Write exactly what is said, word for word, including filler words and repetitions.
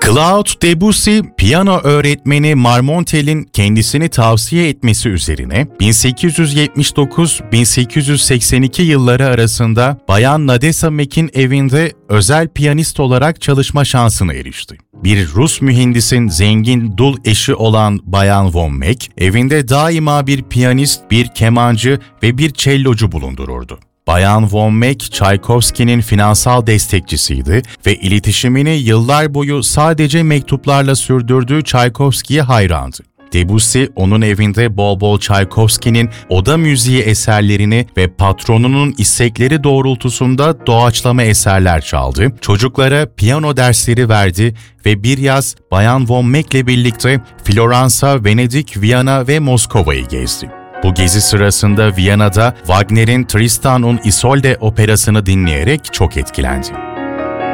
Claude Debussy, piyano öğretmeni Marmontel'in kendisini tavsiye etmesi üzerine bin sekiz yüz yetmiş dokuz - bin sekiz yüz seksen iki yılları arasında Bayan Nadesa Mek'in evinde özel piyanist olarak çalışma şansına erişti. Bir Rus mühendisin zengin dul eşi olan Bayan von Meck, evinde daima bir piyanist, bir kemancı ve bir cellocu bulundururdu. Bayan von Meck, Tchaikovsky'nin finansal destekçisiydi ve iletişimini yıllar boyu sadece mektuplarla sürdürdüğü Tchaikovsky'ye hayrandı. Debussy, onun evinde bol bol Tchaikovsky'nin oda müziği eserlerini ve patronunun istekleri doğrultusunda doğaçlama eserler çaldı, çocuklara piyano dersleri verdi ve bir yaz Bayan von Meck'le birlikte Floransa, Venedik, Viyana ve Moskova'yı gezdi. Bu gezi sırasında Viyana'da Wagner'in Tristan und Isolde operasını dinleyerek çok etkilendi.